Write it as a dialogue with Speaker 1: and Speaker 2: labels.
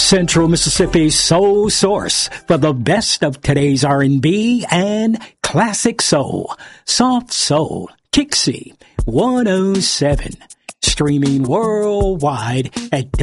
Speaker 1: Central Mississippi's soul source for the best of today's R&B and classic soul. Soft Soul, Kixie 107. Streaming worldwide at